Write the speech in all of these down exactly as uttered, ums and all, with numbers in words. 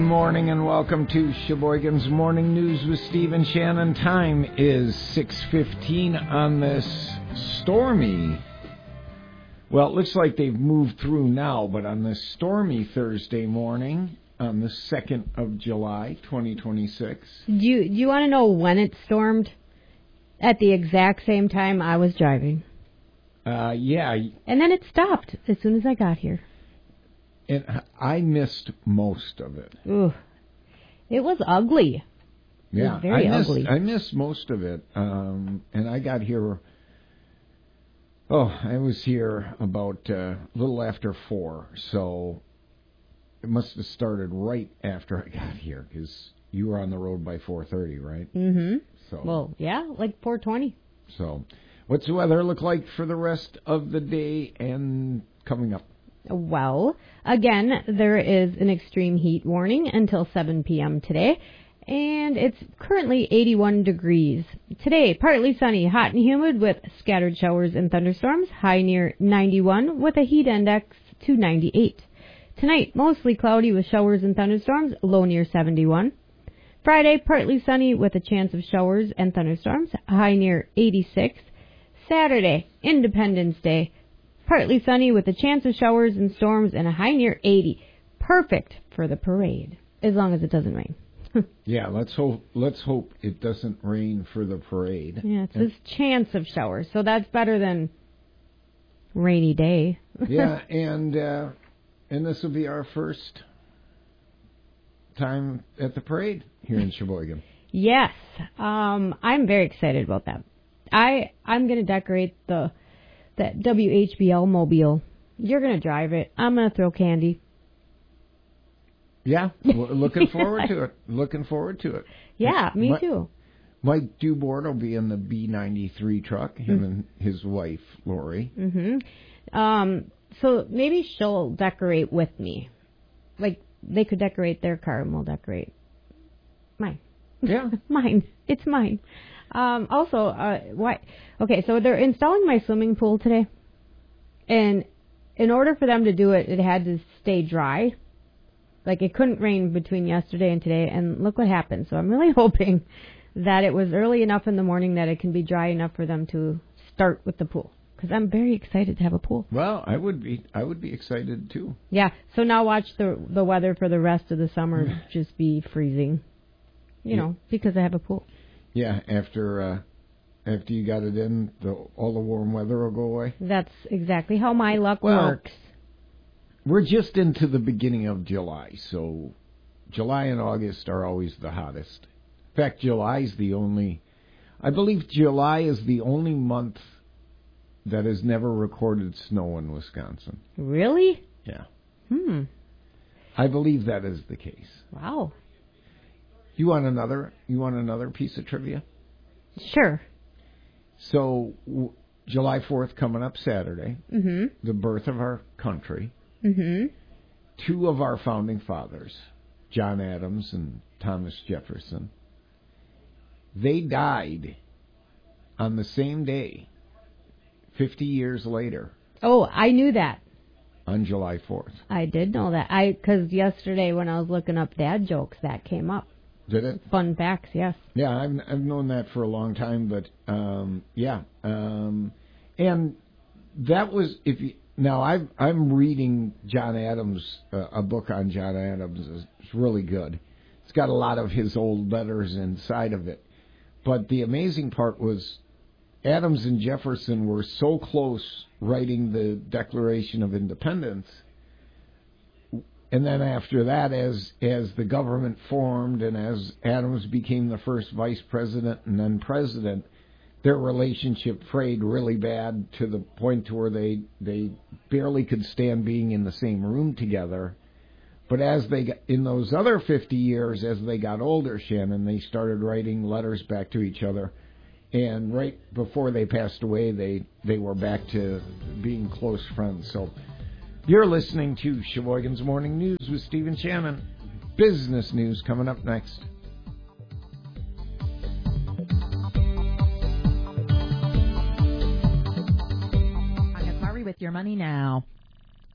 morning and welcome to Sheboygan's Morning News with Steve and Shannon. Time is six fifteen on this stormy, well, it looks like they've moved through now, but on this stormy Thursday morning, on the second of July, twenty twenty-six. Do you, do you want to know when it stormed? At the exact same time I was driving. Uh, yeah. And then it stopped as soon as I got here. And I missed most of it. Ooh. It was ugly. It yeah, was very I missed, ugly. I missed most of it. Um, and I got here, oh, I was here about uh, a little after four. So it must have started right after I got here because you were on the road by four thirty, right? Mm-hmm. So, well, yeah, like four twenty. So what's the weather look like for the rest of the day and coming up? Well, again, there is an extreme heat warning until seven p.m. today, and it's currently eighty-one degrees. Today, partly sunny, hot and humid with scattered showers and thunderstorms, high near ninety-one with a heat index to ninety-eight. Tonight, mostly cloudy with showers and thunderstorms, low near seventy-one. Friday, partly sunny with a chance of showers and thunderstorms, high near eighty-six. Saturday, Independence Day, partly sunny with a chance of showers and storms and a high near eighty. Perfect for the parade, as long as it doesn't rain. Yeah, let's hope let's hope it doesn't rain for the parade. Yeah, it says chance of showers, so that's better than rainy day. Yeah, and uh, and this will be our first time at the parade here in Sheboygan. Yes, um, I'm very excited about that. I I'm gonna decorate the that W H B L mobile. You're gonna drive it. I'm gonna throw candy. Yeah, well, looking forward to it. Looking forward to it. Yeah, me My, too. Mike Dubord will be in the B ninety-three truck. Him mm-hmm. and his wife Lori. Mm-hmm. Um. So maybe she'll decorate with me. Like they could decorate their car and we'll decorate mine. Yeah, mine. It's mine. Um, also, uh, why? Okay, so they're installing my swimming pool today, and in order for them to do it, it had to stay dry. Like it couldn't rain between yesterday and today, and look what happened. So I'm really hoping that it was early enough in the morning that it can be dry enough for them to start with the pool. Because I'm very excited to have a pool. Well, I would be. I would be excited too. Yeah. So now watch the the weather for the rest of the summer just be freezing. You yeah. know, because I have a pool. Yeah, after uh, after you got it in, the, all the warm weather will go away. That's exactly how my luck well, works. We're just into the beginning of July, so July and August are always the hottest. In fact, July is the only, I believe July is the only month that has never recorded snow in Wisconsin. Really? Yeah. Hmm. I believe that is the case. Wow. You want another? You want another piece of trivia? Sure. So, w- July fourth coming up Saturday. Mm-hmm. The birth of our country. Mm-hmm. Two of our founding fathers, John Adams and Thomas Jefferson, they died on the same day, fifty years later. Oh, I knew that. On July fourth. I did know that. I because yesterday when I was looking up dad jokes, that came up. Did it? Fun facts, yes. Yeah, I've I've known that for a long time, but um, yeah, um, and that was if you now I've, I'm reading John Adams, uh, a book on John Adams. It's really good. It's got a lot of his old letters inside of it, but the amazing part was Adams and Jefferson were so close writing the Declaration of Independence. And then after that, as as the government formed and as Adams became the first vice president and then president, their relationship frayed really bad to the point to where they, they barely could stand being in the same room together. But as they got, in those other fifty years, as they got older, Shannon, they started writing letters back to each other. And right before they passed away, they, they were back to being close friends. So you're listening to Sheboygan's Morning News with Steve and Shannon. Business news coming up next. I have Murray with your money now.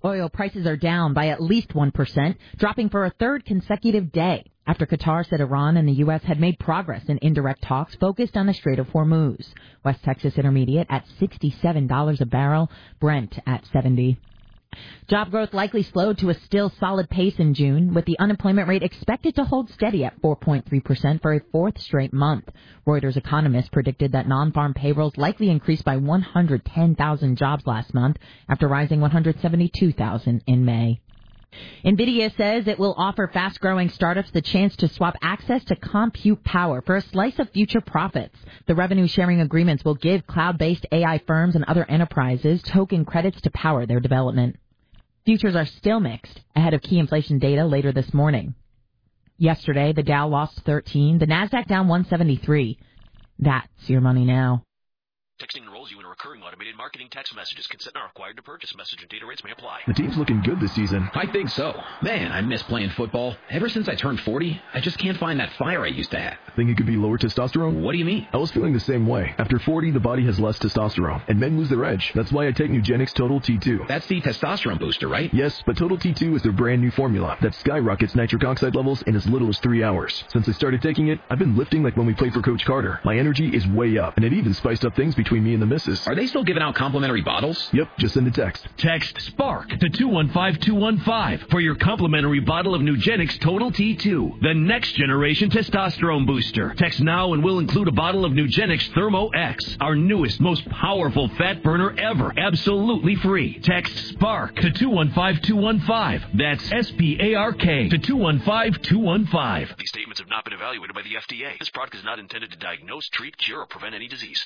Oil prices are down by at least one percent, dropping for a third consecutive day, after Qatar said Iran and the U S had made progress in indirect talks focused on the Strait of Hormuz. West Texas Intermediate at sixty-seven dollars a barrel, Brent at seventy dollars. Job growth likely slowed to a still solid pace in June, with the unemployment rate expected to hold steady at four point three percent for a fourth straight month. Reuters economists predicted that non-farm payrolls likely increased by one hundred ten thousand jobs last month, after rising one hundred seventy-two thousand in May. NVIDIA says it will offer fast-growing startups the chance to swap access to compute power for a slice of future profits. The revenue-sharing agreements will give cloud-based A I firms and other enterprises token credits to power their development. Futures are still mixed ahead of key inflation data later this morning. Yesterday, the Dow lost thirteen, the Nasdaq down one seventy-three. That's your money now. Texting enrolls you in a recurring automated marketing text messages. Consent not required to purchase. Message and data rates may apply. The team's looking good this season. I think so. Man, I miss playing football. Ever since I turned forty, I just can't find that fire I used to have. Think it could be lower testosterone? What do you mean? I was feeling the same way. After forty, the body has less testosterone, and men lose their edge. That's why I take Nugenix Total T two. That's the testosterone booster, right? Yes, but Total T two is their brand new formula that skyrockets nitric oxide levels in as little as three hours. Since I started taking it, I've been lifting like when we played for Coach Carter. My energy is way up, and it even spiced up things between me and the missus. Are they still giving out complimentary bottles? Yep, just send a text. Text SPARK to two one five two one five for your complimentary bottle of Nugenix Total T two, the next generation testosterone booster. Text now and we'll include a bottle of Nugenix Thermo X, our newest, most powerful fat burner ever, absolutely free. Text SPARK to two one five two one five. That's S P A R K to two one five two one five. These statements have not been evaluated by the F D A. This product is not intended to diagnose, treat, cure, or prevent any disease.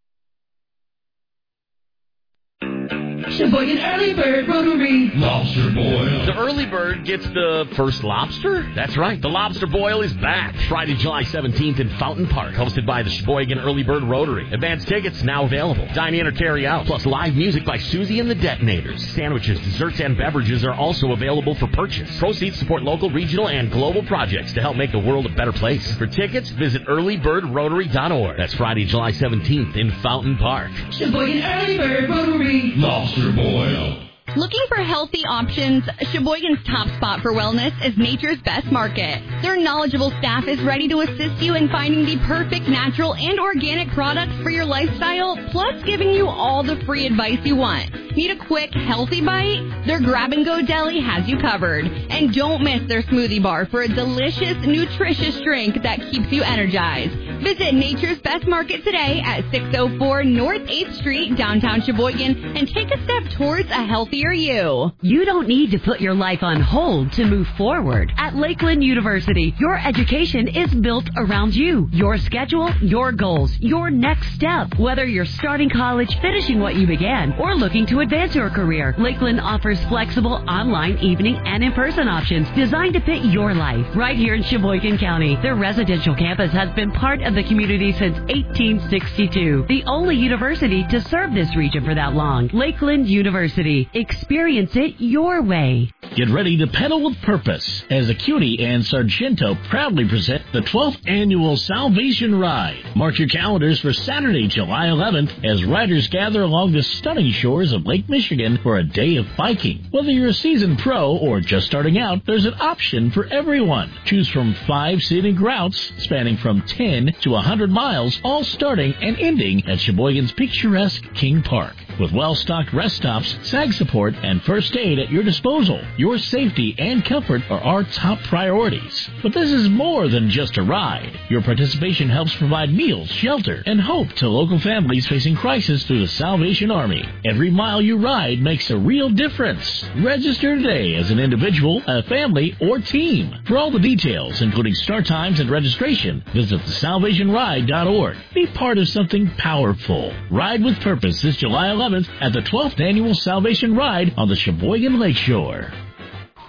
Sheboygan Early Bird Rotary. Lobster Boil. The Early Bird gets the first lobster? That's right. The Lobster Boil is back. Friday, July seventeenth in Fountain Park. Hosted by the Sheboygan Early Bird Rotary. Advanced tickets now available. Dine in or carry out. Plus live music by Susie and the Detonators. Sandwiches, desserts, and beverages are also available for purchase. Proceeds support local, regional, and global projects to help make the world a better place. For tickets, visit early bird rotary dot org. That's Friday, July seventeenth in Fountain Park. Sheboygan Early Bird Rotary. Lobster Boil. Looking for healthy options? Sheboygan's top spot for wellness is Nature's Best Market. Their knowledgeable staff is ready to assist you in finding the perfect natural and organic products for your lifestyle, plus giving you all the free advice you want. Need a quick, healthy bite? Their grab-and-go deli has you covered. And don't miss their smoothie bar for a delicious, nutritious drink that keeps you energized. Visit Nature's Best Market today at six oh four North eighth Street, downtown Sheboygan, and take a step towards a healthier you. You don't need to put your life on hold to move forward. At Lakeland University, your education is built around you, your schedule, your goals, your next step. Whether you're starting college, finishing what you began, or looking to advance your career, Lakeland offers flexible online, evening, and in-person options designed to fit your life. Right here in Sheboygan County, their residential campus has been part of the community since eighteen sixty-two. The only university to serve this region for that long. Lakeland University. Experience it your way. Get ready to pedal with purpose as Acuity and Sargento proudly present the twelfth Annual Salvation Ride. Mark your calendars for Saturday, July eleventh, as riders gather along the stunning shores of Lake Michigan for a day of biking. Whether you're a seasoned pro or just starting out, there's an option for everyone. Choose from five scenic routes spanning from ten to one hundred miles, all starting and ending at Sheboygan's picturesque King Park. With well-stocked rest stops, sag support, and first aid at your disposal, your safety and comfort are our top priorities. But this is more than just a ride. Your participation helps provide meals, shelter, and hope to local families facing crisis through the Salvation Army. Every mile you ride makes a real difference. Register today as an individual, a family, or team. For all the details, including start times and registration, visit the salvation ride dot org. Be part of something powerful. Ride with purpose this July eleventh at the twelfth Annual Salvation Ride on the Sheboygan Lakeshore.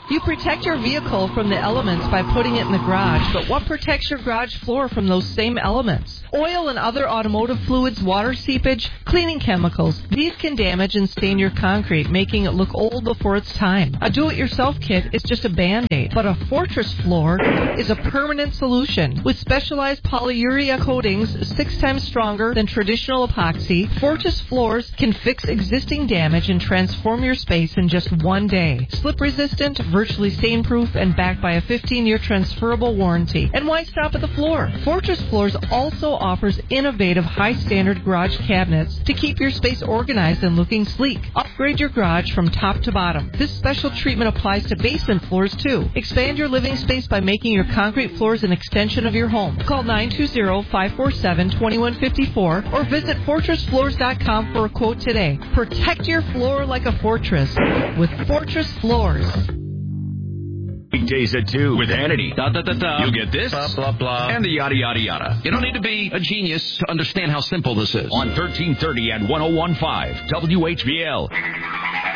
You protect your vehicle from the elements by putting it in the garage, but what protects your garage floor from those same elements? Oil and other automotive fluids, water seepage, cleaning chemicals. These can damage and stain your concrete, making it look old before its time. A do-it-yourself kit is just a Band-Aid, but a Fortress floor is a permanent solution. With specialized polyurea coatings six times stronger than traditional epoxy, Fortress floors can fix existing damage and transform your space in just one day. Slip-resistant, virtually stain-proof, and backed by a fifteen-year transferable warranty. And why stop at the floor? Fortress Floors also offers innovative, high-standard garage cabinets to keep your space organized and looking sleek. Upgrade your garage from top to bottom. This special treatment applies to basement floors, too. Expand your living space by making your concrete floors an extension of your home. Call nine two zero, five four seven, two one five four or visit fortress floors dot com for a quote today. Protect your floor like a fortress with Fortress Floors. Weekdays at two with Hannity. Da, da, da, da. You'll get this, blah, blah, blah, and the yada, yada, yada. You don't need to be a genius to understand how simple this is. On thirteen thirty and one oh one point five W H B L.